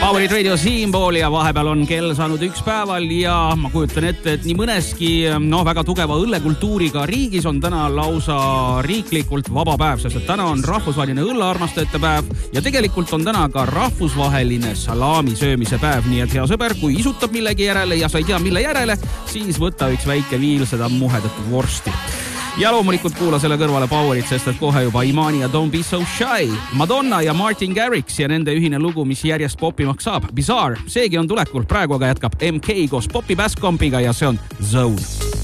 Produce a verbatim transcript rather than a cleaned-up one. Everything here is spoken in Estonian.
Powerit Radio siinpool ja vahepeal on kell saanud üks päeval ja ma kujutan ette, et nii mõneski no, väga tugeva õllekultuuriga riigis on täna lausa riiklikult vaba päev, sest et täna on rahvusvaheline õllearmastajate päev ja tegelikult on täna ka rahvusvaheline salami söömise päev, nii et hea sõber, kui isutab millegi järele ja sa ei tea mille järele, siis võta üks väike viil seda muhedat vorsti. Ja loomulikult kuula selle kõrvale Powerit, sest et kohe juba Imani ja Don't Be So Shy, Madonna ja Martin Garrix ja nende ühine lugu, mis järjest popimaks saab. Bizarre, seegi on tulekul, praegu aga jätkab M K koos Popi Basskompiga ja see on Zone.